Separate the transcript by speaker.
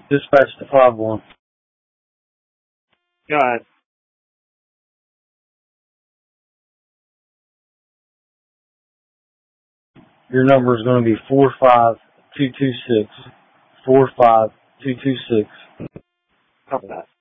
Speaker 1: Dispatch to 5-1.
Speaker 2: Go ahead.
Speaker 1: Your number is going to be 45226. 45226.
Speaker 2: Cover that.